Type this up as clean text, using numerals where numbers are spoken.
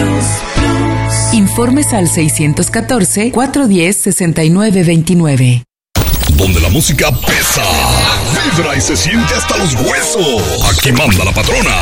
Informes al 614-410-6929. Donde la música pesa, vibra y se siente hasta los huesos. Aquí manda la patrona.